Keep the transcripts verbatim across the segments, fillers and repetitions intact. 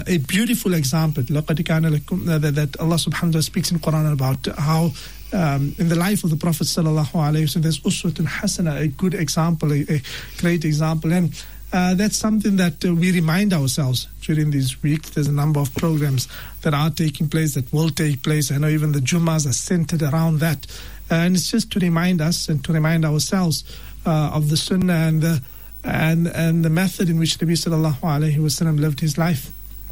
a beautiful example. لَقَدْ كَانَ لَكُمْ, uh, that, that Allah subhanahu wa ta'ala speaks in Quran about how um, in the life of the Prophet sallallahu alaihi wasallam there's uswatun hasana, a good example, a, a great example. And uh, that's something that uh, we remind ourselves during these weeks. There's a number of programs that are taking place, that will take place. I know even the Jummahs are centered around that. And it's just to remind us and to remind ourselves uh, of the sunnah and the and and the method in which Nabi sallallahu alaihi wasallam lived his life.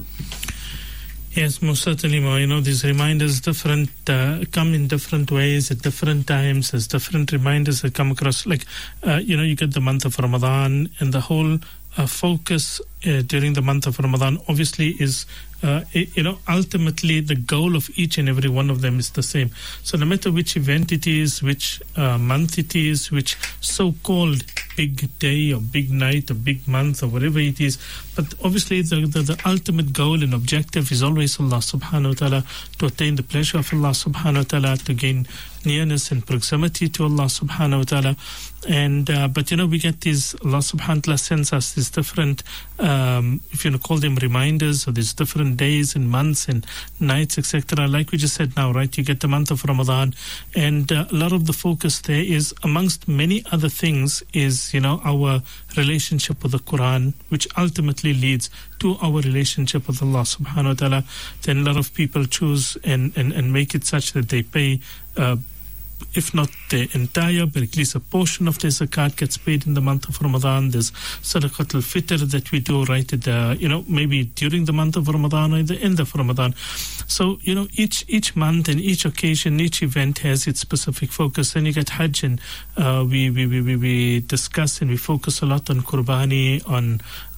Yes, most certainly, Ma. You know, these reminders different uh, come in different ways at different times. There's different reminders that come across. Like, uh, you know, you get the month of Ramadan, and the whole uh, focus uh, during the month of Ramadan obviously is, uh, you know, ultimately the goal of each and every one of them is the same. So no matter which event it is, which uh, month it is, which so-called big day or big night or big month or whatever it is, but obviously the, the, the ultimate goal and objective is always Allah subhanahu wa ta'ala, to attain the pleasure of Allah subhanahu wa ta'ala, to gain nearness and proximity to Allah subhanahu wa ta'ala. And uh, but you know, we get these, Allah subhanahu wa ta'ala sends us these different um, if you know, call them reminders, or these different days and months and nights, etc. Like we just said now, right, you get the month of Ramadan, and uh, a lot of the focus there is, amongst many other things, is, you know, our relationship with the Quran, which ultimately leads to our relationship with Allah subhanahu wa ta'ala. Then a lot of people choose and, and, and make it such that they pay uh, if not the entire, but at least a portion of the zakat gets paid in the month of Ramadan. There's sadaqatul fitr that we do right at the, you know, maybe during the month of Ramadan or at the end of Ramadan. So, you know, each each month and each occasion, each event has its specific focus. Then you get Hajj, and uh, we, we, we, we discuss and we focus a lot on Qurbani, on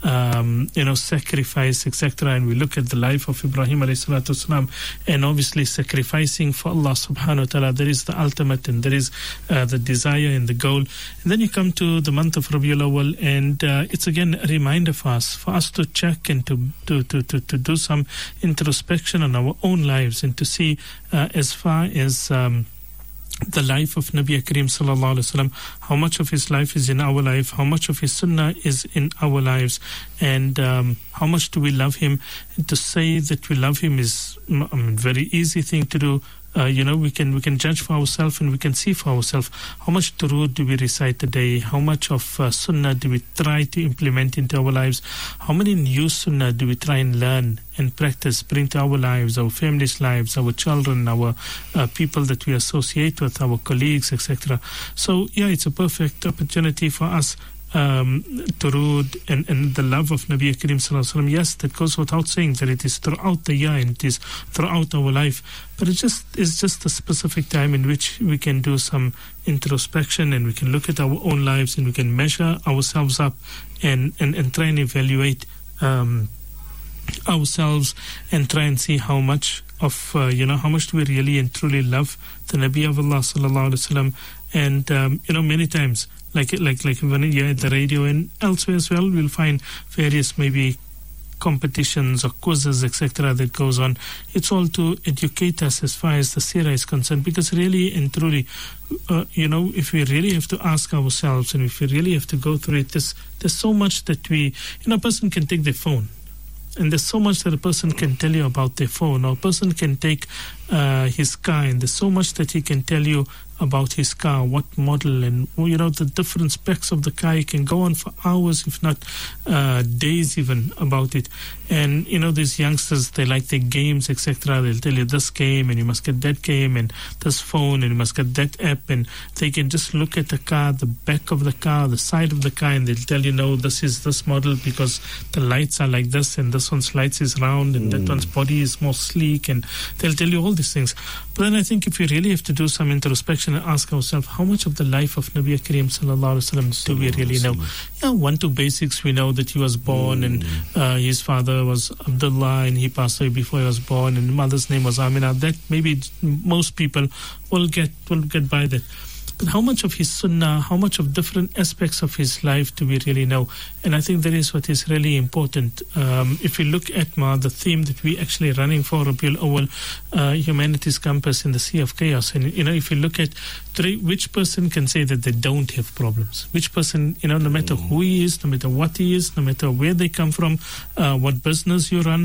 Um, you know, sacrifice, et cetera. And we look at the life of Ibrahim alayhi salatu wasalam, and obviously sacrificing for Allah subhanahu wa ta'ala. There is the ultimate, and there is uh, the desire and the goal. And then you come to the month of Rabiul Awwal, and uh, it's again a reminder for us, for us to check and to to, to, to, to do some introspection on our own lives, and to see uh, as far as um, the life of Nabi Kareem sallallahu alaihi wasallam, how much of his life is in our life, how much of his sunnah is in our lives, and um, how much do we love him. And to say that we love him is a very easy thing to do. Uh, you know, we can we can judge for ourselves, and we can see for ourselves how much durood do we recite a day, how much of uh, sunnah do we try to implement into our lives, how many new sunnah do we try and learn and practice, bring to our lives, our families' lives, our children, our uh, people that we associate with, our colleagues, et cetera. So, yeah, it's a perfect opportunity for us um, durood and, and the love of Nabi Kareem sallallahu alaihi wasallam. Yes, that goes without saying that it is throughout the year and it is throughout our life, but it just is just a specific time in which we can do some introspection, and we can look at our own lives, and we can measure ourselves up and, and, and try and evaluate um, ourselves, and try and see how much of, uh, you know, how much do we really and truly love the Nabi of Allah sallallahu alaihi wasallam. And, um, you know, many times, like like like when you're at the radio and elsewhere as well, we'll find various maybe competitions or quizzes, et cetera, that goes on. It's all to educate us as far as the seerah is concerned, because really and truly, uh, you know, if we really have to ask ourselves, and if we really have to go through it, there's, there's so much that we, you know, a person can take their phone, and there's so much that a person can tell you about their phone, or a person can take uh, his car, and there's so much that he can tell you about his car, what model, and, you know, the different specs of the car. You can go on for hours, if not uh, days even, about it. And, you know, these youngsters, they like their games, et cetera. They'll tell you this game, and you must get that game, and this phone, and you must get that app. And they can just look at the car, the back of the car, the side of the car, and they'll tell you, no, this is this model because the lights are like this, and this one's lights is round, and mm. that one's body is more sleek, and they'll tell you all these things. But then I think if we really have to do some introspection and ask ourselves, how much of the life of Nabi Kareem sallallahu alaihi wasallam do we really know? Yeah, one, two basics. We know that he was born, mm. and uh, his father was Abdullah, and he passed away before he was born, and mother's name was Amina. That maybe most people will get will get by that. But how much of his sunnah, how much of different aspects of his life do we really know? And I think that is what is really important. Um, if we look at Ma, the theme that we're actually running for Rabiul Awwal, uh, Humanity's Compass in the Sea of Chaos. And, you know, if you look at three, which person can say that they don't have problems? Which person, you know, no matter who he is, no matter what he is, no matter where they come from, uh, what business you run, how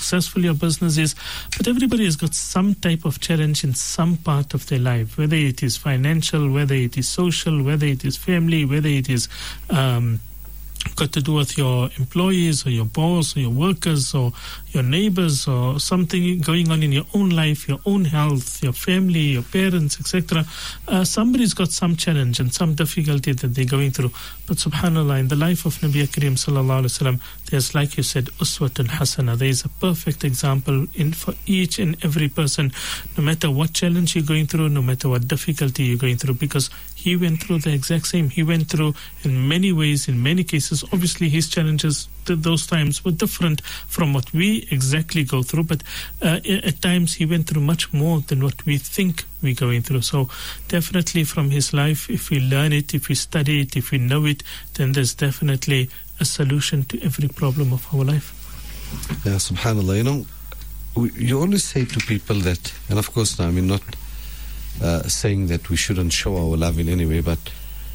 successful your business is. But everybody has got some type of challenge in some part of their life, whether it is financial, whether it is social, whether it is family, whether it is um, got to do with your employees or your boss or your workers or your neighbors or something going on in your own life, your own health, your family, your parents, et cetera. Uh, somebody's got some challenge and some difficulty that they're going through. But subhanAllah, in the life of Nabi Kareem sallallahu alaihi wasallam, there's, like you said, uswatun hasana. There is a perfect example in for each and every person, no matter what challenge you're going through, no matter what difficulty you're going through, because he went through the exact same. He went through in many ways, in many cases. Obviously, his challenges th- those times were different from what we exactly go through, but uh, at times he went through much more than what we think we're going through. So definitely from his life, if we learn it, if we study it, if we know it, then there's definitely a solution to every problem of our life. Yeah, subhanAllah. You know, we, you always say to people that, and of course, I mean, not uh, saying that we shouldn't show our love in any way, but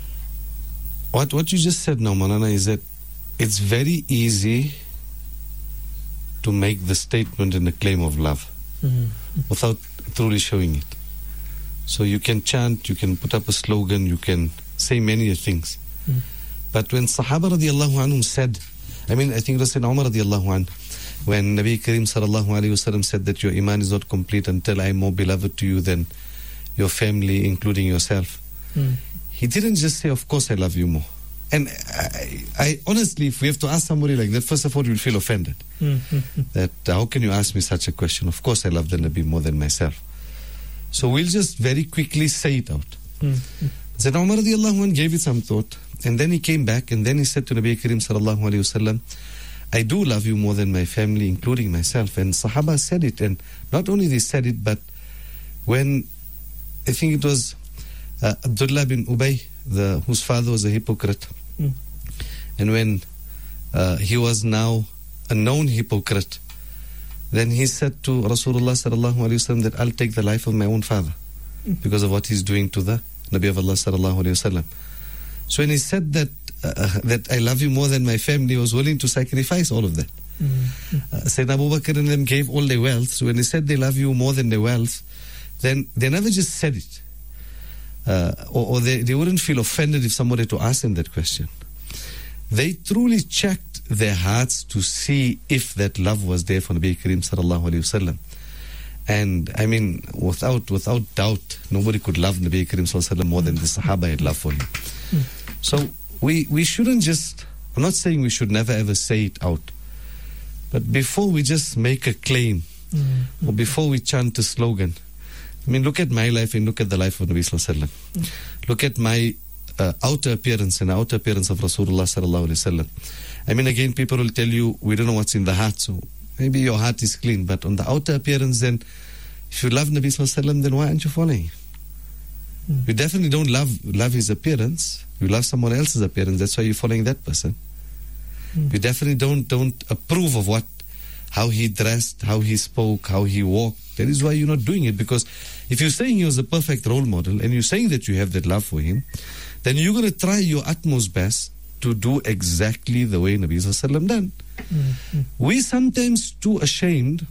what what you just said now, Manana, is that it's very easy to make the statement and the claim of love mm-hmm. without truly showing it. So you can chant, you can put up a slogan, you can say many things. Mm. But when Sahaba radiallahu anhum said, I mean, I think it was in Umar radiallahu anh, when Nabi Kareem sallallahu alayhi wasallam said that your iman is not complete until I am more beloved to you than your family, including yourself. Mm. He didn't just say, of course I love you more. And I, I honestly, if we have to ask somebody like that, first of all, we'll feel offended. Mm-hmm. That uh, how can you ask me such a question? Of course I love the Nabi more than myself. So we'll just very quickly say it out. Mm-hmm. Sayyidina Umar radiallahu anh gave it some thought, and then he came back and then he said to Nabi Kareem sallallahu alayhi wasallam, I do love you more than my family, including myself. And Sahaba said it, and not only they said it, but when, I think it was uh, Abdullah bin Ubay, the, whose father was a hypocrite, mm. and when uh, he was now a known hypocrite, then he said to Rasulullah sallallahu alayhi wasallam that I'll take the life of my own father mm. because of what he's doing to the Nabi of Allah sallallahu alayhi wasallam. So when he said that uh, that I love you more than my family, he was willing to sacrifice all of that. Mm-hmm. Uh, Sayyidina Abu Bakr and them gave all their wealth. So when they said they love you more than their wealth, then they never just said it. Uh, or or they, they wouldn't feel offended if somebody to ask them that question. They truly checked their hearts to see if that love was there for Nabi Kareem sallallahu alayhi wasallam. And I mean, without without doubt, nobody could love Nabi Kareem sallallahu alayhi wasallam more than the Sahaba had love for him. Mm. So we we shouldn't just, I'm not saying we should never ever say it out, but before we just make a claim mm. or before we chant a slogan, I mean, look at my life and look at the life of Nabi sallallahu alayhi wasallam. Mm. Look at my uh, outer appearance and outer appearance of Rasulullah sallallahu alayhi wasallam. I mean, again, people will tell you, we don't know what's in the heart, so maybe your heart is clean, but on the outer appearance, then if you love Nabi sallallahu alayhi wasallam, then why aren't you following? Mm. You definitely don't love love his appearance. You love someone else's appearance. That's why you're following that person. Mm. You definitely don't don't approve of what, how he dressed, how he spoke, how he walked. That is why you're not doing it. Because if you're saying he was a perfect role model and you're saying that you have that love for him, then you're going to try your utmost best to do exactly the way Nabi sallallahu alayhi wasallam done. Mm-hmm. We sometimes too ashamed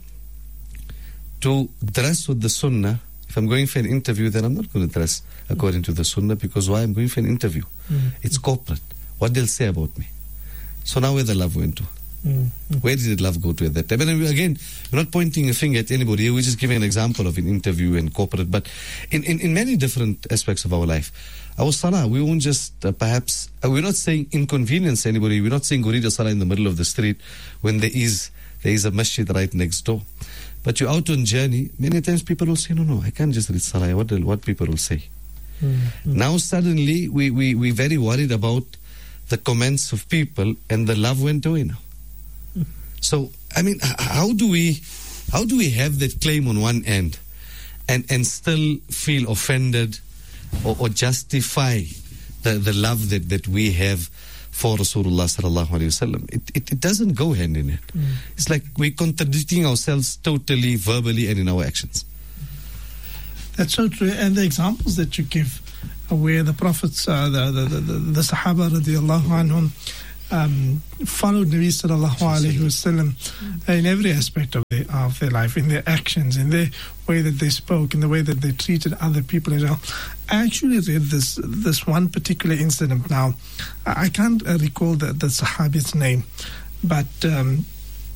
to dress with the sunnah. If I'm going for an interview, then I'm not going to dress according to the sunnah, because why? I'm going for an interview. Mm-hmm. It's corporate. What they'll say about me. So now where the love went to? Mm-hmm. Where did the love go to at that time? And again, we're not pointing a finger at anybody. We're just giving an example of an interview and corporate. But in, in, in many different aspects of our life, our salah, we won't just uh, perhaps, uh, we're not saying inconvenience anybody. We're not saying go read a salah in the middle of the street when there is there is a masjid right next door. But you're out on journey, many times people will say, no, no, I can't just read salah. What, what people will say. Mm-hmm. Now suddenly we, we, we're very worried about the comments of people, and the love went away now. Mm-hmm. So, I mean, how do we how do we have that claim on one end and, and still feel offended or, or justify the, the love that, that we have for Rasulullah sallallahu alayhi wasallam? It, it, it doesn't go hand in hand. Mm. It's like we're contradicting ourselves totally, verbally, and in our actions. That's so true. And the examples that you give, uh, where the Prophets, uh, the, the, the, the Sahaba radiallahu anhum, um, followed Nabi sallallahu alayhi wasallam in every aspect of their, of their life, in their actions, in the way that they spoke, in the way that they treated other people as well. I actually read this this one particular incident now. I can't uh, recall the, the Sahabi's name, but um,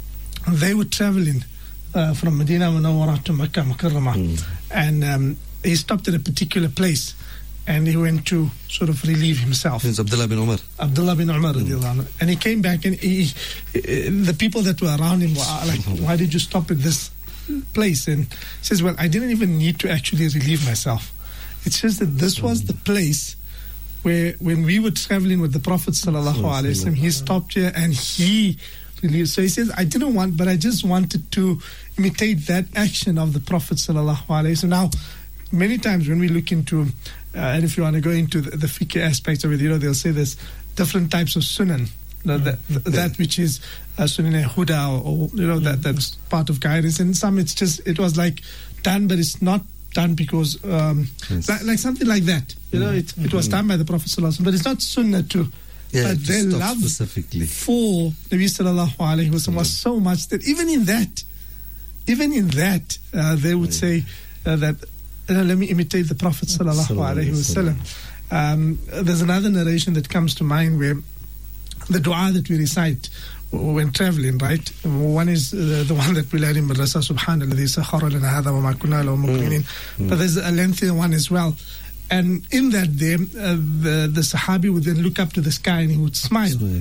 they were traveling uh, from Medina Munawwara to Makkah Mukarramah, mm. and um, he stopped at a particular place and he went to sort of relieve himself. It's Abdullah bin Umar. Abdullah bin Umar, mm. and he came back, and he, he, the people that were around him were like, "Why did you stop at this place?" And he says, "Well, I didn't even need to actually relieve myself. It's just that this was the place where, when we were traveling with the Prophet sallallahu alaihi wasallam, he stopped here and he relieved." So he says, "I didn't want, but I just wanted to imitate that action of the Prophet sallallahu alaihi wasallam." Now, many times when we look into, uh, and if you want to go into the, the fiqh aspects of it, you know, they'll say there's different types of sunan. You know, that, that, that which is uh, sunan huda, or, or you know, that that's part of guidance. And some it's just, it was like done, but it's not done because, um, yes. like, like something like that. You know, it, it was done by the Prophet sallallahu alaihi wasallam, but it's not sunnah too. Yeah, but their love specifically for Nabi sallallahu alaihi wasallam was so much that even in that, even in that, uh, they would say uh, that, you know, let me imitate the Prophet sallallahu alaihi wasallam. Um, there's another narration that comes to mind where the dua that we recite when traveling, right? One is uh, the one that we learn in Madrasa, Subhanalladhi sakhara lana hadha wa ma kunna lahu muqrinin. But there's a lengthy one as well. And in that there, uh, the, the Sahabi would then look up to the sky and he would smile. Uh,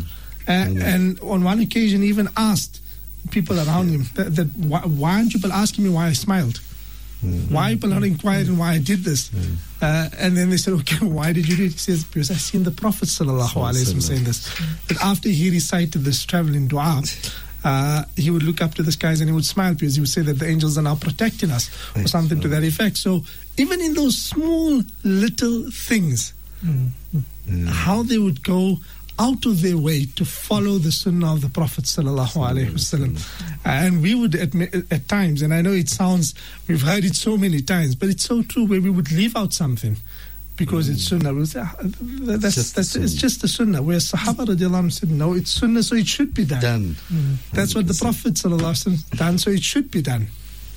and on one occasion he even asked people around him that, that why, why aren't you people asking me why I smiled? Mm-hmm. Why people are inquiring why I did this? Mm-hmm. Uh, and then they said, okay, why did you do it? He says, because I've seen the Prophet sallallahu alaihi wasallam saying this. But after he recited this traveling dua, uh, he would look up to the skies and he would smile because he would say that the angels are now protecting us, or something to that effect. So even in those small little things, mm-hmm. how they would go out of their way to follow the sunnah of the Prophet sallallahu alaihi wasallam. And we would admit at times, and I know it sounds, we've heard it so many times, but it's so true, where we would leave out something because mm. it's sunnah. We'll say, that's, just that's, it's just the sunnah. Where Sahaba radiallahu anhu said, no, it's sunnah, so it should be done. done. Mm. That's what the Prophet sallallahu alaihi wasallam done, so it should be done.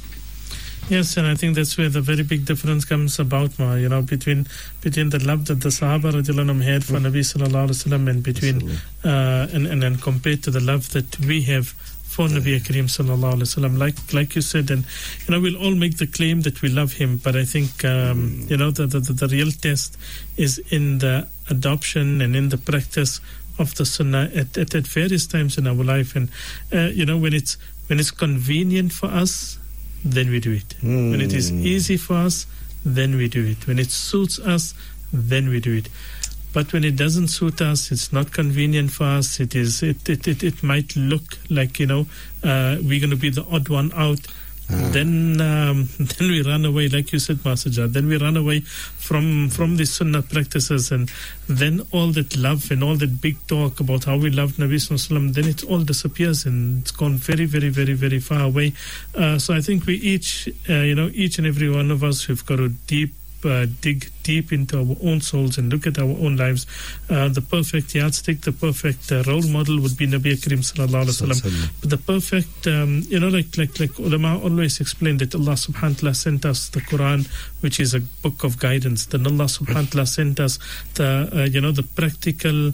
Yes, and I think that's where the very big difference comes about, Ma, you know, between between the love that the Sahaba radiallahu anhum had for mm. Nabi sallallahu alaihi wasallam, and between uh, and and then compared to the love that we have for yeah. Nabi Kareem sallallahu alaihi wasallam. Like like you said, and you know, we'll all make the claim that we love him, but I think um, mm. you know the, the the real test is in the adoption and in the practice of the Sunnah at, at, at various times in our life, and uh, you know, when it's when it's convenient for us, then we do it. Mm. When it is easy for us, then we do it. When it suits us, then we do it. But when it doesn't suit us, it's not convenient for us, it is it it, it, it might look like, you know, uh, we're going to be the odd one out. Ah. Then um, then we run away, like you said, Master Jah. Then we run away from from the Sunnah practices, and then all that love and all that big talk about how we love Nabi Sallallahu Alaihi Wasallam, then it all disappears and it's gone very, very, very, very far away. Uh, so I think we each, uh, you know, each and every one of us, we've got to deep Uh, dig deep into our own souls and look at our own lives. Uh, the perfect yardstick, the perfect uh, role model would be Nabi Kareem sallallahu alaihi wasallam. But the perfect, um, you know, like like like ulama always explain that Allah subhanahu wa ta'ala sent us the Quran, which is a book of guidance. Then Allah subhanahu wa ta'ala sent us the, uh, you know, the practical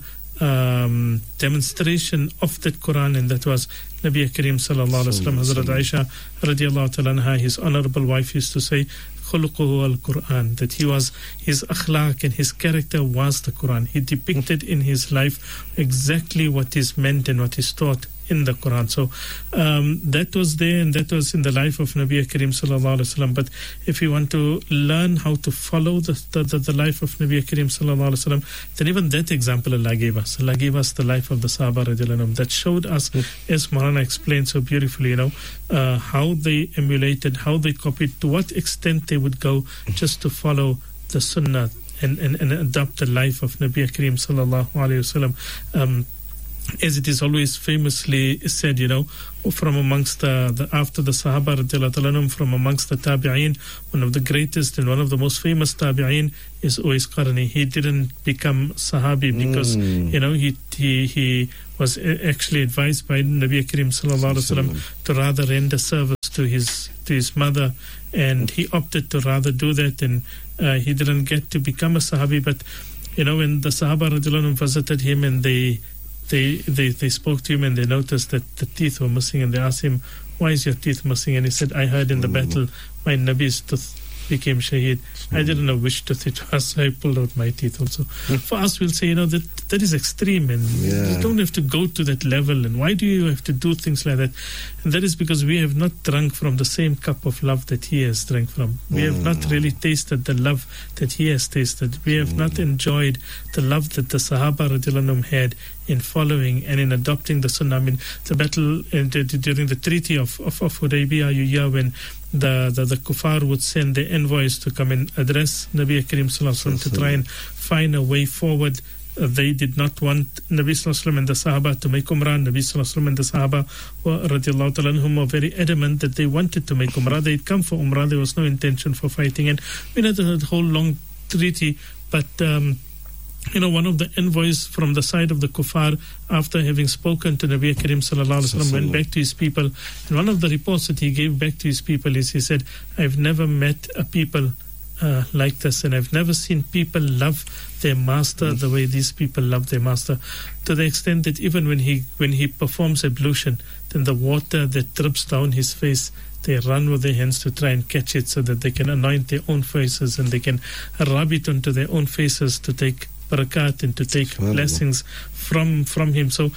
um, demonstration of that Quran, and that was Nabi Kareem sallallahu alaihi wasallam. Hazrat Aisha radiallahu ta'ala anha, his honorable wife, used to say, khuluquhu al-Quran, that he was, his akhlaq and his character was the Quran. He depicted in his life exactly what is meant and what is taught in the Quran. So um, that was there, and that was in the life of Nabi Kareem sallallahu alaihi wasallam. But if you want to learn how to follow the the, the, the life of Nabi Kareem sallallahu alaihi wasallam, then even that example Allah gave us. Allah gave us the life of the Sahaba radiallahu anhum, that showed us, mm. as Marana explained so beautifully, you know, uh, how they emulated, how they copied, to what extent they would go just to follow the Sunnah and, and, and adopt the life of Nabi Kareem sallallahu alaihi wasallam. Um, As it is always famously said, you know, from amongst the, the after the Sahaba radiallahu anhum, from amongst the Tabi'een, one of the greatest and one of the most famous Tabi'een is Uwais Qarni. He didn't become Sahabi because, mm. you know, he he he was actually advised by Nabi Karim sallallahu alaihi wasallam to rather render service to his to his mother, and he opted to rather do that, and uh, he didn't get to become a Sahabi. But you know, when the Sahaba radiallahu anhum visited him and they they they they spoke to him and they noticed that the teeth were missing, and they asked him, "Why is your teeth missing?" And he said, "I heard in the battle my Nabi's tooth became shaheed. I didn't know which tooth it was, so I pulled out my teeth also." For us, we'll say, you know, that that is extreme, and Yeah. you don't have to go to that level, and why do you have to do things like that? And that is because we have not drunk from the same cup of love that he has drank from. We have not really tasted the love that he has tasted. We have not enjoyed the love that the Sahaba radiallahu anhum had in following and in adopting the Sunnah. I mean, the battle uh, d- d- during the Treaty of, of, of Hudaybiyah, you hear when the, the, the kuffar would send their envoys to come and address Nabi Karim sallallahu alaihi wasallam to try and find a way forward. Uh, they did not want Nabi sallallahu alaihi wasallam and the Sahaba to make Umrah. Nabi sallallahu alaihi wasallam and the Sahaba were, radiallahu ta'ala anhum, were very adamant that they wanted to make Umrah. They'd come for Umrah. There was no intention for fighting. And we had a whole long treaty, but um, you know, one of the envoys from the side of the kuffar, after having spoken to Nabi Karim sallallahu alaihi wasallam, went back to his people. And one of the reports that he gave back to his people is, he said, "I've never met a people uh, like this, and I've never seen people love their master the way these people love their master, to the extent that even when he when he performs ablution, then the water that drips down his face, they run with their hands to try and catch it so that they can anoint their own faces, and they can rub it onto their own faces to take barakat and to take blessings from from him." So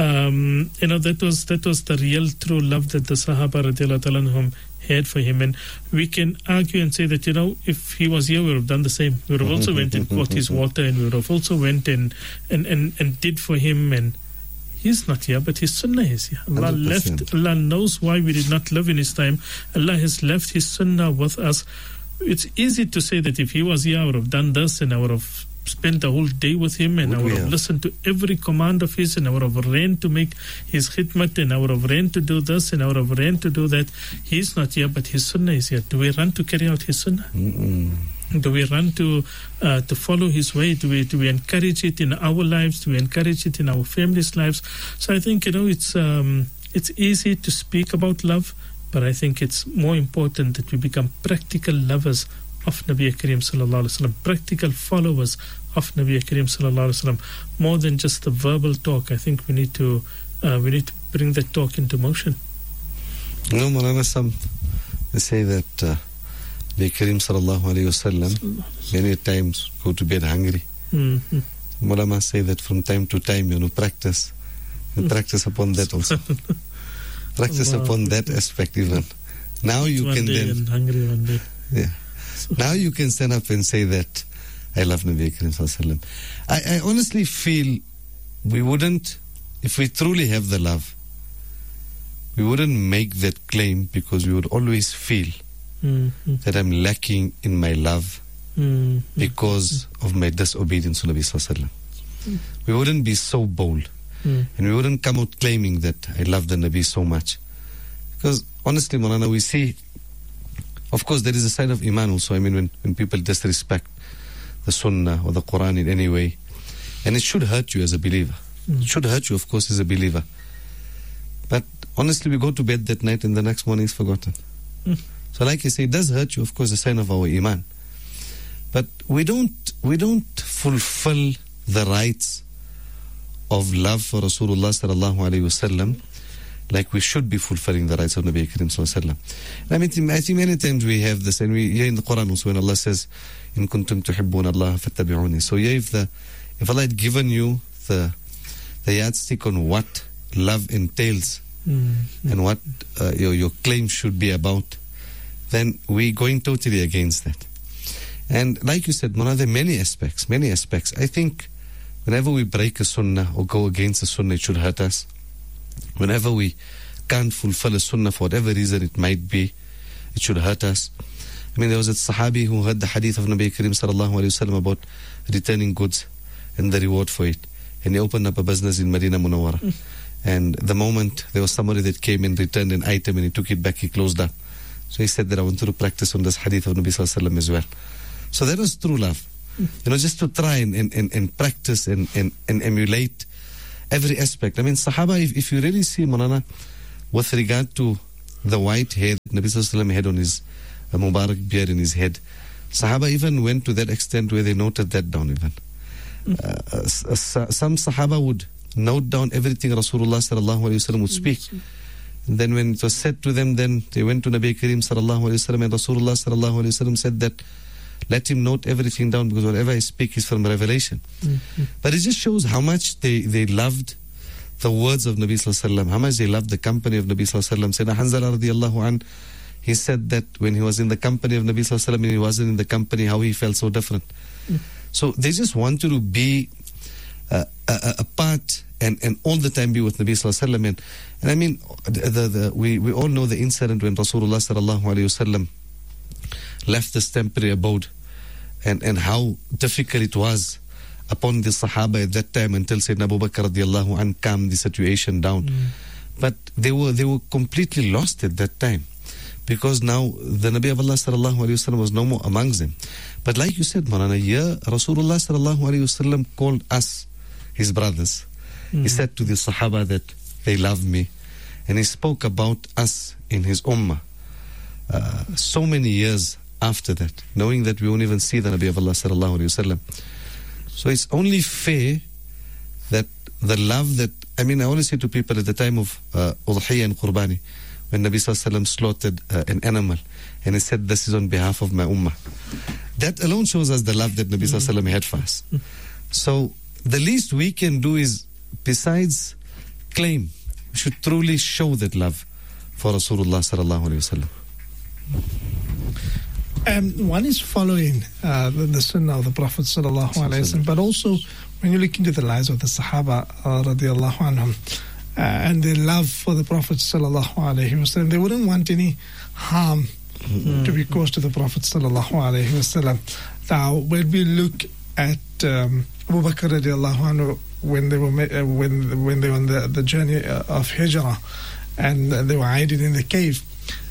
um, you know, that was that was the real true love that the Sahaba radiallahu ta'ala anhum had for him. And we can argue and say that, you know, if he was here, we would have done the same. We would have also went and bought his water, and we would have also went and and, and, and did for him. And he's not here, but his sunnah is here. Allah one hundred percent. left, Allah knows why we did not live in his time. Allah has left his sunnah with us. It's easy to say that if he was here, I would have done this, and I would have spent the whole day with him, and Would I would we have have? listened to every command of his, and I would have ran to make his khidmat, and I would have ran to do this, and I would have ran to do that. He's not here, but his sunnah is here. Do we run to carry out his sunnah? Mm-mm. Do we run to uh, to follow his way? Do we do we encourage it in our lives? Do we encourage it in our families' lives? So I think, you know, it's um, it's easy to speak about love, but I think it's more important that we become practical lovers of Nabi Karim sallallahu alaihi wasallam, practical followers of Nabi Karim sallallahu alaihi wasallam, more than just the verbal talk. I think we need to uh, we need to bring that talk into motion. You know, Maulana, some they say that uh, Nabi Karim sallallahu alayhi wasallam many times go to bed hungry. Mm-hmm. Mulama say that from time to time, you know, practice and practice upon that also. Practice Allah. upon that aspect even. Now you one can day then, and hungry one day. yeah. Now you can stand up and say that I love Nabi Karim sallallahu alayhi wasallam. I, I honestly feel we wouldn't, if we truly have the love, we wouldn't make that claim, because we would always feel Mm-hmm. that I'm lacking in my love Mm-hmm. because of my disobedience to Nabi sallallahu alayhi wasallam. We wouldn't be so bold, Mm. and we wouldn't come out claiming that I love the Nabi so much. Because honestly, Maulana, we see, of course, there is a side of Iman also. I mean, when, when people disrespect the Sunnah or the Quran in any way, and it should hurt you as a believer. Mm. It should hurt you, of course, as a believer. But honestly, we go to bed that night and the next morning is forgotten. Mm. So like I say, it does hurt you, of course, a sign of our Iman. But we don't we don't fulfill the rights of love for Rasulullah sallallahu alayhi wasallam like we should be fulfilling the rights of Nabi Karim sallallahu alayhi wasallam. I mean, I think many times we have this, and we hear in the Quran also when Allah says, "In kuntum tuhibbun Allah fattabi'uni." So yeah, if the if Allah had given you the the yardstick on what love entails Mm-hmm. and what uh, your your claim should be about, then we're going totally against that. And like you said, Mona, there are many aspects, many aspects. I think whenever we break a sunnah or go against a sunnah, it should hurt us. Whenever we can't fulfill a sunnah for whatever reason it might be, it should hurt us. I mean, there was a Sahabi who heard the hadith of Nabi Karim sallallahu alayhi wasallam about returning goods and the reward for it. And he opened up a business in Medina Munawwara. Mm. And the moment there was somebody that came and returned an item and he took it back, he closed up. So he said that I wanted to practice on this hadith of Nabi sallallahu alayhi wasallam as well. So that was true love. Mm. You know, just to try and, and, and, and practice and, and, and emulate every aspect. I mean, Sahaba, if, if you really see, Manana, with regard to the white hair that Nabi Sallallahu Alaihi Wasallam had on his uh, Mubarak beard in his head, Sahaba even went to that extent where they noted that down even. Uh, uh, some Sahaba would note down everything Rasulullah Sallallahu Alaihi Wasallam would speak. And then when it was said to them, then they went to Nabi Kareem Sallallahu Alaihi Wasallam, and Rasulullah Sallallahu Alaihi Wasallam said that, let him note everything down, because whatever I speak is from revelation. Mm-hmm. But it just shows how much they, they loved the words of Nabi Sallallahu Alaihi Wasallam, how much they loved the company of Nabi Sallallahu Alaihi Wasallam. Sayyidina Hanzala radiallahu an, he said that when he was in the company of Nabi Sallallahu Alaihi Wasallam and he wasn't in the company, how he felt so different. Mm-hmm. So they just wanted to be uh, a, a part and, and all the time be with Nabi Sallallahu Alaihi Wasallam. And, and I mean, the, the, the, we, we all know the incident when Rasulullah Sallallahu Alaihi Wasallam left this temporary abode, and, and how difficult it was upon the Sahaba at that time until Sayyidina Abu Bakr radiallahu anh calmed the situation down. Mm. But they were they were completely lost at that time, because now the Nabi of Allah sallallahu alaihi wasallam was no more amongst them. But like you said, Marana, here Rasulullah sallallahu alaihi wasallam called us his brothers. Mm. He said to the Sahaba that they love me, and he spoke about us in his ummah uh, so many years after that, knowing that we won't even see the Nabi of Allah sallallahu alaihi wasallam. So it's only fair that the love that, I mean, I always say to people at the time of uh, Udhiyya and Qurbani, when Nabi sallallahu alaihi wasallam slaughtered uh, an animal, and he said, this is on behalf of my ummah. That alone shows us the love that Nabi sallallahu alaihi wasallam had for us. So the least we can do is, besides claim, we should truly show that love for Rasulullah sallallahu alaihi wasallam. Um, one is following uh, the, the sunnah of the Prophet sallallahu alaihi wasallam, but also when you look into the lives of the Sahaba uh, radiallahu anhum uh, and their love for the Prophet sallallahu alaihi wasallam, they wouldn't want any harm mm-hmm. to be caused to the Prophet sallallahu alaihi wasallam. Now, when we look at um, Abu Bakr radiallahu anhu, when they were uh, when when they were on the, the journey of Hijrah, and uh, they were hiding in the cave,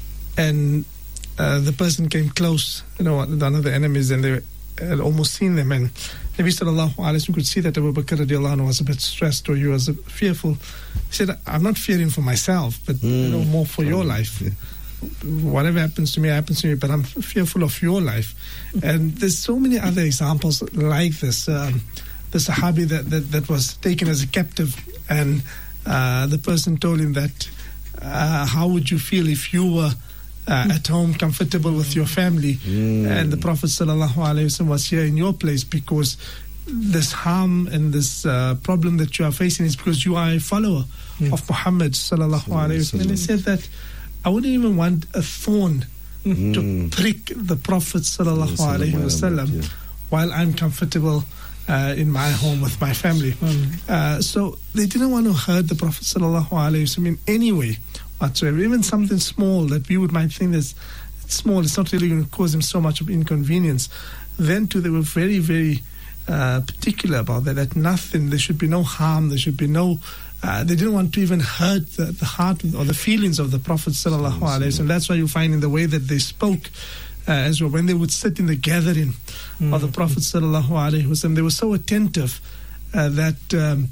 and Uh, the person came close, you know, one of the enemies, and they had almost seen them. And Nabi sallallahu alaihi wasallam could see that Abu Bakr radiallahu anhu was a bit stressed, or he was fearful. He said, I'm not fearing for myself, but mm. you know, more for your life. Yeah. Whatever happens to me, happens to me, but I'm fearful of your life. And there's so many other examples like this. Um, the Sahabi that, that, that was taken as a captive, and uh, the person told him that, uh, how would you feel if you were Uh, at home, comfortable with your family, mm. and the Prophet sallallahu alaihi wasallam was here in your place, because this harm and this uh, problem that you are facing is because you are a follower mm. of Muhammad sallallahu alaihi wasallam. And he said that I wouldn't even want a thorn mm. to prick the Prophet sallallahu alaihi wasallam yeah. while I'm comfortable uh, in my home with my family. Mm. Uh, so they didn't want to hurt the Prophet sallallahu alaihi wasallam in any way whatsoever, even something small that we would might think is small, it's not really going to cause them so much of inconvenience. Then too, they were very, very uh, particular about that, that nothing, there should be no harm, there should be no, uh, they didn't want to even hurt the, the heart or the feelings of the Prophet sallallahu alaihi wasallam. That's why you find in the way that they spoke uh, as well, when they would sit in the gathering mm-hmm. of the Prophet sallallahu alaihi wasallam, they were so attentive uh, that um,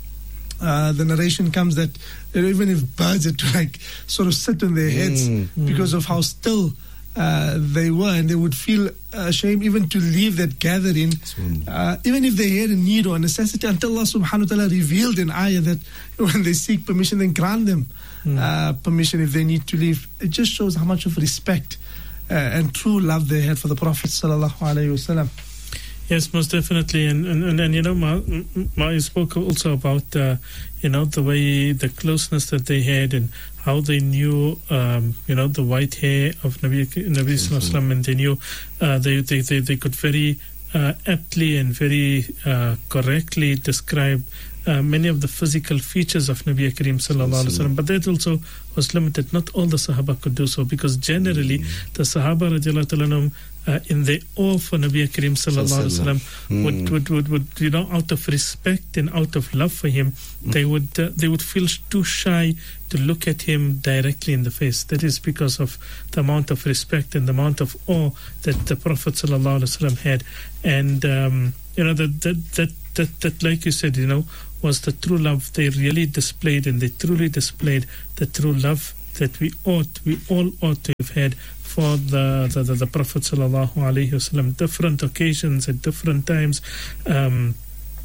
Uh, the narration comes that even if birds had to like sort of sit on their heads mm, because mm. of how still uh, they were, and they would feel ashamed even to leave that gathering, uh, even if they had a need or a necessity, until Allah subhanahu wa ta'ala revealed in ayah that when they seek permission, then grant them mm. uh, permission if they need to leave. It just shows how much of respect uh, and true love they had for the Prophet sallallahu alaihi wasallam. Yes, most definitely, and and, and, and you know, Ma, Ma spoke also about uh, you know, the way, the closeness that they had, and how they knew um, you know, the white hair of Nabi Nabi Sallallahu Alaihi Wasallam, and they knew uh, they, they they they could very uh, aptly and very uh, correctly describe Uh, many of the physical features of Nabi Kareem sallallahu alaihi wasallam, but that also was limited. Not all the Sahaba could do so, because generally mm. the Sahaba radiallahu ta'ala uh, in their awe for Nabi Kareem sallallahu alaihi wasallam mm. would, would, would, would, you know, out of respect and out of love for him, mm. they would uh, they would feel too shy to look at him directly in the face. That is because of the amount of respect and the amount of awe that the Prophet sallallahu alaihi wasallam had, and um, you know that that that that, that like you said, you know, was the true love they really displayed, and they truly displayed the true love that we ought, we all ought to have had for the the, the, the Prophet sallallahu alaihi wasallam. Different occasions at different times, um,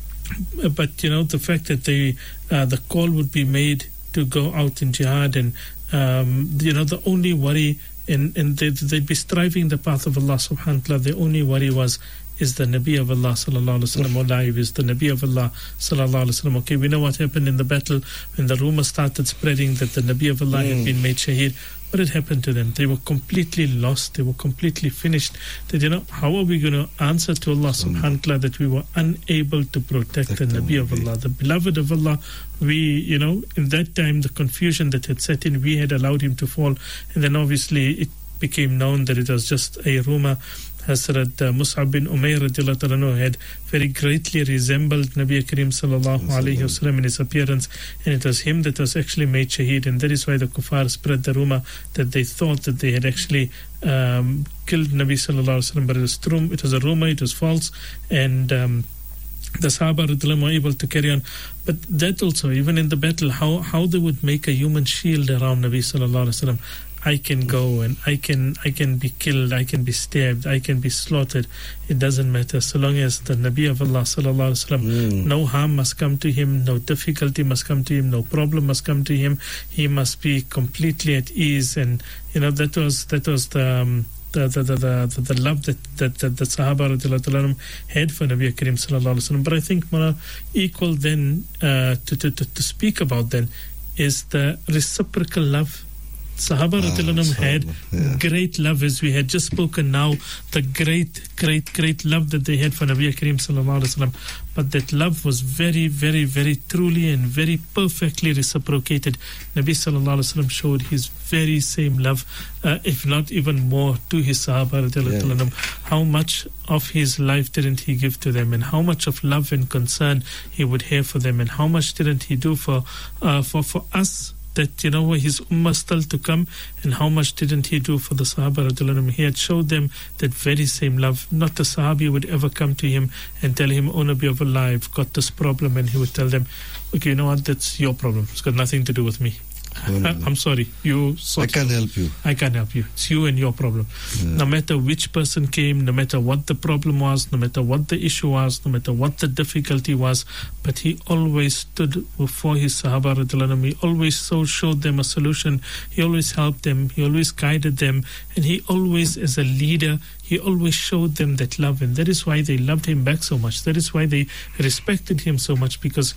but you know, the fact that they uh, the call would be made to go out in jihad, and um, you know, the only worry, and, and they'd, they'd be striving the path of Allah subhanahu wa ta'ala. The only worry was, is the Nabi of Allah sallallahu alaihi wasallam alive? Is the Nabi of Allah sallallahu alaihi wasallam okay? We know what happened in the battle when the rumor started spreading that the Nabi of Allah mm. had been made shaheed. What had happened to them? They were completely lost. They were completely finished. They, you know, how are we going to answer to Allah subhanahu wa ta'ala that we were unable to protect the Nabi of Allah, the beloved of Allah? We, you know, in that time, the confusion that had set in, we had allowed him to fall. And then obviously it became known that it was just a rumor. Hazrat uh, Mus'ab bin Umayr radiallahu ta'ala had very greatly resembled Nabi Kareem sallallahu alayhi wasallam in his appearance, and it was him that was actually made shaheed, and that is why the kuffar spread the rumor that they thought that they had actually um, killed Nabi sallallahu alayhi wasallam, but it was true, it was a rumor, it was false, and um, the Sahaba radiallahu were able to carry on. But that also, even in the battle, how, how they would make a human shield around Nabi sallallahu alayhi wasallam. I can go and I can I can be killed, I can be stabbed, I can be slaughtered. It doesn't matter, so long as the Nabi of Allah sallallahu alaihi wasallam, mm. no harm must come to him, no difficulty must come to him, no problem must come to him. He must be completely at ease, and you know, that was that was the um, the, the, the, the, the love that that, that the Sahaba radiallahu had for Nabi Kareem sallallahu alaihi wasallam. But I think more equal then uh, to, to, to to speak about then is the reciprocal love. Sahaba radiallahu ah, had yeah. great love, as we had just spoken now, the great, great, great love that they had for Nabi Kareem sallallahu alaihi wasallam. But that love was very, very, very truly and very perfectly reciprocated. Nabi sallallahu alaihi wasallam showed his very same love, uh, if not even more, to his Sahaba radiallahu yeah. How much of his life didn't he give to them, and how much of love and concern he would have for them, and how much didn't he do for uh, for for us, that, you know, his ummah still to come, and how much didn't he do for the Sahaba radiallahu anhum? He had showed them that very same love. Not a Sahabi would ever come to him and tell him, oh Nabi of Allah, I've got this problem, and he would tell them, okay, you know what, that's your problem, it's got nothing to do with me. I'm sorry, you I can't help you. I can't help you. It's you and your problem. Yeah. No matter which person came, no matter what the problem was, no matter what the issue was, no matter what the difficulty was, but he always stood for his Sahaba radiallahu anhum. He always so showed them a solution. He always helped them. He always guided them. And he always, as a leader, he always showed them that love. And that is why they loved him back so much. That is why they respected him so much, because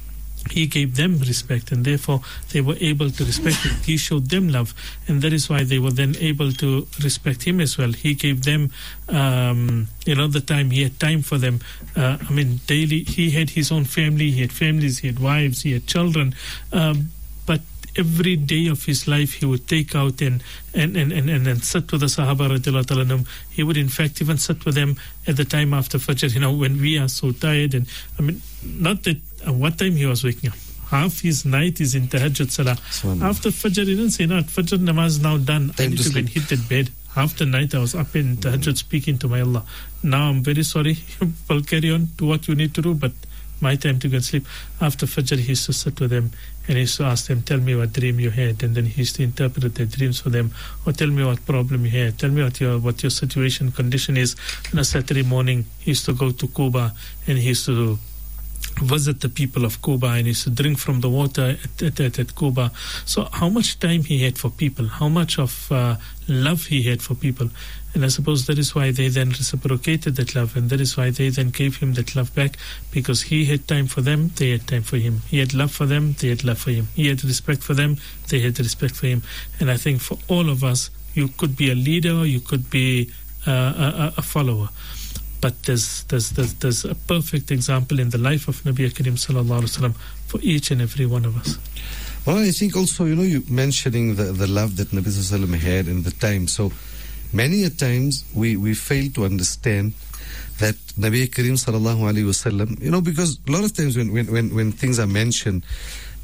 he gave them respect, and therefore they were able to respect him. He showed them love, and that is why they were then able to respect him as well. He gave them, um, you know, the time. He had time for them. Uh, I mean, daily. He had his own family. He had families. He had wives. He had children. Um, but every day of his life, he would take out and and, and, and, and, and sit with the Sahaba radiallahu ta'ala anhum. He would, in fact, even sit with them at the time after Fajr, you know, when we are so tired. And I mean, not that uh, what time he was waking up. Half his night is in Tahajjud Salah. After Fajr, he didn't say, no, Fajr namaz now done. Time I need to go and hit that bed. Half the night I was up in Tahajjud mm. speaking to my Allah. Now I'm very sorry. Well, carry on to what you need to do, but my time to go and sleep. After Fajr, he used to sit with them, and he used to ask them, tell me what dream you had, and then he used to interpret their dreams for them, or tell me what problem you had, tell me what your what your situation, condition is. On a Saturday morning, he used to go to Kuba, and he used to visit the people of Kuba, and he used to drink from the water at, at, at, at Kuba. So how much time he had for people, how much of uh, love he had for people. And I suppose that is why they then reciprocated that love, and that is why they then gave him that love back, because he had time for them, they had time for him. He had love for them, they had love for him. He had respect for them, they had respect for him. And I think for all of us, you could be a leader, you could be uh, a, a follower. But there's, there's there's there's a perfect example in the life of Nabi Kareem sallallahu alaihi wasallam for each and every one of us. Well, I think also, you know, you mentioning the, the love that Nabi sallallahu alaihi wasallam had in the time. So many a times we, we fail to understand that Nabi Kareem sallallahu alaihi wasallam, you know, because a lot of times when, when, when, when things are mentioned,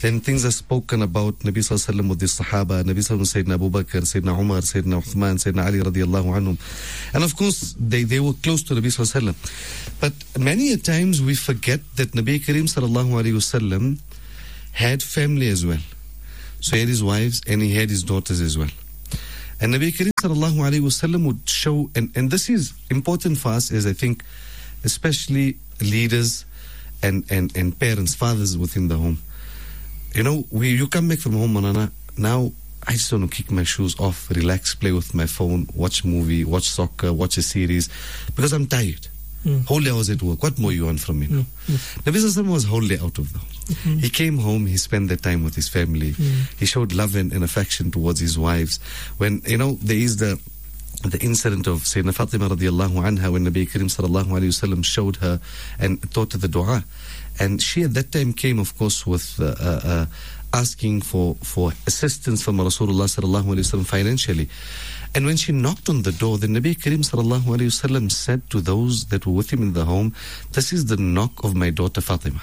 then things are spoken about Nabi Sallallahu Alaihi Wasallam with the Sahaba, Nabi Sallallahu Alaihi Wasallam, Sayyidina Abu Bakr, Sayyidina Umar, Sayyidina Uthman, Sayyidina Ali radiallahu anhum. And of course, they, they were close to Nabi Sallallahu Alaihi Wasallam. But many a times we forget that Nabi Kareem Sallallahu Alaihi Wasallam had family as well. So he had his wives and he had his daughters as well. And Nabi Kareem Sallallahu Alaihi Wasallam would show, and, and this is important for us, as I think, especially leaders and, and, and parents, fathers within the home. You know, we, you come back from home, Manana, now I just want to kick my shoes off, relax, play with my phone, watch movie, watch soccer, watch a series, because I'm tired. Mm. Whole day I was at work. What more you want from me now? Mm. Nabi Sallallahu was whole day out of the home. Mm-hmm. He came home, he spent the time with his family. Mm. He showed love and, and affection towards his wives. When, you know, there is the the incident of Sayyidina Fatima radiallahu anha, when Nabi Kareem sallallahu alayhi wasallam showed her and taught her the dua. And she at that time came, of course, with uh, uh, asking for, for assistance from Rasulullah sallallahu alayhi wasallam financially. And when she knocked on the door, the Nabi Kareem sallallahu alayhi wasallam said to those that were with him in the home, "This is the knock of my daughter Fatima."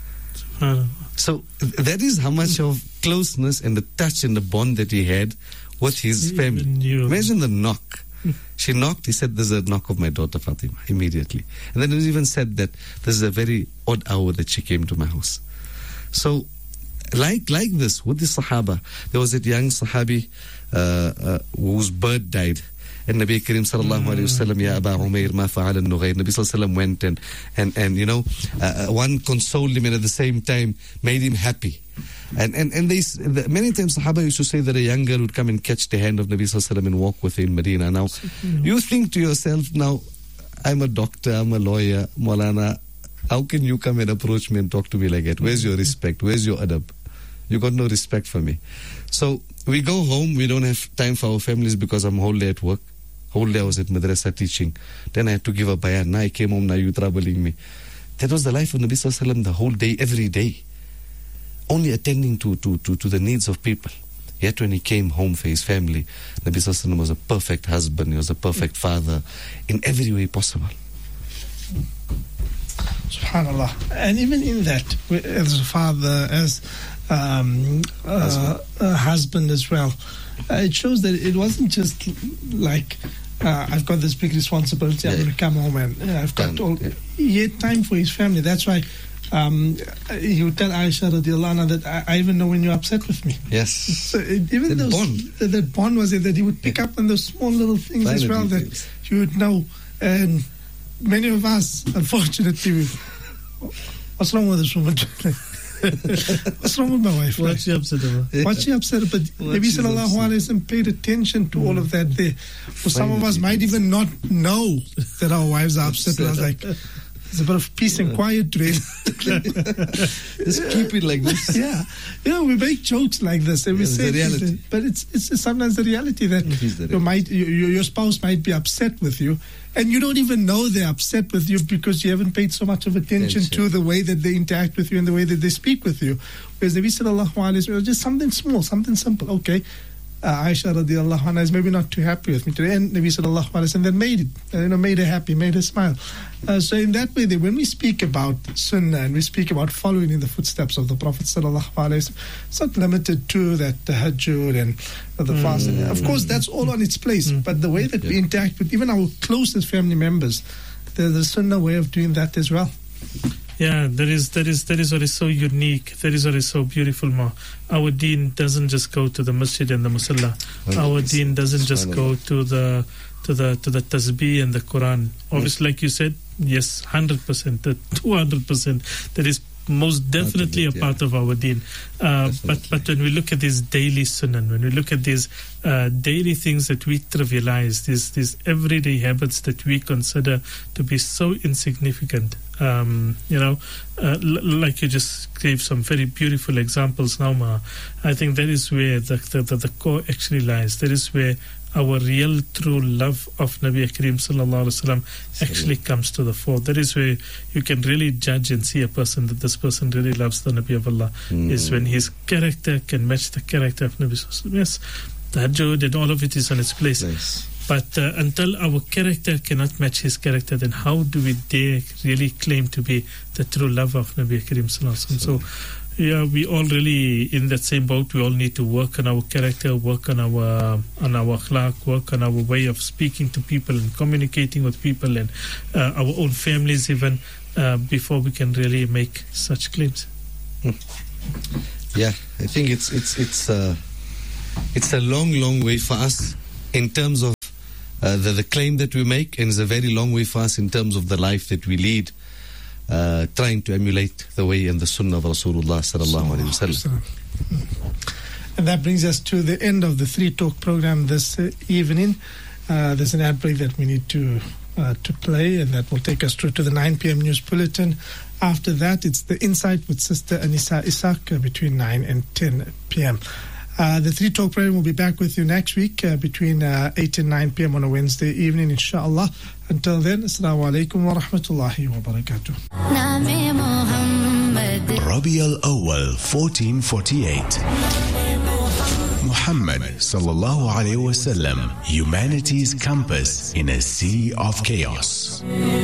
Uh, so that is how much of closeness and the touch and the bond that he had with his family. Imagine the knock. She knocked, he said, "There's a knock of my daughter Fatima," immediately. And then it was even said that this is a very odd hour that she came to my house. So, like like this, with the Sahaba, there was that young Sahabi uh, uh, whose bird died. And Nabi Kareem sallallahu alayhi wa sallam, Ya Aba Umair, ma fa'ala al-Nughayr. Nabi sallallahu alayhi wa sallam went and, and, and you know, uh, one consoled him and at the same time made him happy. And and, and they, many times Sahaba used to say that a young girl would come and catch the hand of Nabi sallallahu alayhi wa sallam and walk with him in Medina. Now, you think to yourself, now, I'm a doctor, I'm a lawyer, Maulana, how can you come and approach me and talk to me like that? Where's your respect? Where's your adab? You got no respect for me. So, we go home, we don't have time for our families because I'm whole day at work. Whole day I was at madrasa teaching. Then I had to give a bayan. Now I came home, now you troubling me. That was the life of Nabi Sallallahu Alaihi Wasallam, the whole day, every day. Only attending to, to, to, to the needs of people. Yet when he came home for his family, Nabi Sallallahu Alaihi Wasallam was a perfect husband, he was a perfect father, in every way possible. SubhanAllah. And even in that, as a father, as um, uh, a husband as well, uh, it shows that it wasn't just like, uh, I've got this big responsibility, yeah. I'm going to come home and uh, I've got all. Yeah. He had time for his family. That's why um, he would tell Aisha radiallahu anha that I, I even know when you're upset with me. Yes. So it, even that those, bond. That, that bond was there, that he would pick up on those small little things Final as well details. That you would know. And many of us, unfortunately, what's wrong with this woman? What's wrong with my wife? What's she upset about? Yeah. What's she upset about? Nabi sallallahu alayhi wa sallam paid attention to mm. all of that there. For some of us might even not know that our wives are upset. I was like, there's a bit of peace and quiet today. Just keep it like this. Yeah. You know, we make jokes like this. And we yeah, say the reality. It, but it's, it's sometimes the reality that the reality. You might, you, your spouse might be upset with you. And you don't even know they're upset with you because you haven't paid so much of attention Attention. to the way that they interact with you and the way that they speak with you. Whereas Nabi sallallahu alayhi wa sallam, just something small, something simple. Okay, uh, Aisha radiallahu anha is maybe not too happy with me today, and Nabi sallallahu alayhi wa sallam then made it, uh, you know, made her happy, made her smile. Uh, so in that way, when we speak about sunnah and we speak about following in the footsteps of the Prophet sallallahu alayhi wa sallam, it's not limited to that tahajjud and the mm. fast. Of course, that's all on its place. Mm. But the way that yeah. we interact with even our closest family members, there's a sunnah way of doing that as well. Yeah, that is that is that is what is so unique. That is what is so beautiful, Ma. Our deen doesn't just go to the masjid and the musalla. Our deen doesn't just go to the to the to the tasbih and the Quran. Obviously, like you said, yes, hundred percent, the two hundred percent. That is most definitely a part of our deen. Uh, but but when we look at these daily sunnah, when we look at these uh, daily things that we trivialize, these these everyday habits that we consider to be so insignificant, um, you know, uh, l- like you just gave some very beautiful examples now, Ma. I think that is where the the, the, the core actually lies. That is where our real true love of Nabi Kareem sallallahu alaihi wasallam actually comes to the fore. That is where you can really judge and see a person that this person really loves the Nabi of Allah, mm. is when his character can match the character of Nabi sallallahu alaihi wasallam. Yes, the tahajjud and all of it is on its place. Nice. But uh, until our character cannot match his character, then how do we dare really claim to be the true love of Nabi Kareem sallallahu alaihi wasallam? So yeah, we all really in that same boat. We all need to work on our character, work on our on our akhlaq, work on our way of speaking to people and communicating with people and uh, our own families even uh, before we can really make such claims. Mm. Yeah, I think it's it's it's uh, it's a long, long way for us in terms of uh, the, the claim that we make, and it's a very long way for us in terms of the life that we lead, uh, trying to emulate the way and the sunnah of Rasulullah sallallahu alaihi wasallam. And that brings us to the end of the Three Talk program this uh, evening. Uh, there's an ad break that we need to uh, to play, and that will take us through to the nine p.m. news bulletin. After that, it's the Insight with Sister Anisa Ishaq uh, between nine and ten p.m. Uh, the Three Talk program will be back with you next week uh, between uh, eight and nine p.m. on a Wednesday evening, inshallah. Until then, Assalamu alaikum wa rahmatullahi wa barakatuh. Rabi al-Awwal fourteen forty-eight. Muhammad sallallahu alayhi wa sallam, humanity's compass in a sea of chaos.